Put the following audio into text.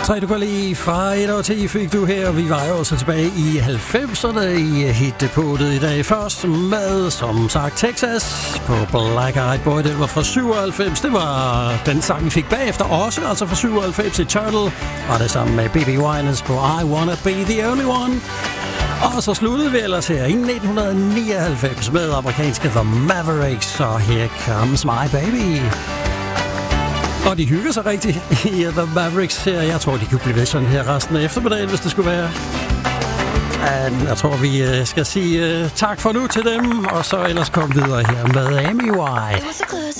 3 du kan lige fra 1 år til fik du her. Vi var jo også tilbage i 90'erne i hitdepotet i dag. Først med, som sagt, Texas på Black Eyed Boy. Det var fra 97. Det var den sang, vi fik bagefter også, altså fra 97 i Turtle. Og det sammen med B.B. Winans på I Wanna Be The Only One. Og så sluttede vi ellers her i 1999 med amerikanske The Mavericks. Og Here Comes My Baby. Og de hygger sig rigtig i The Mavericks her. Jeg tror, de kunne blive ved sådan her resten af eftermiddagen, hvis det skulle være. Men jeg tror, vi skal sige tak for nu til dem, og så ellers komme videre her med Amy White.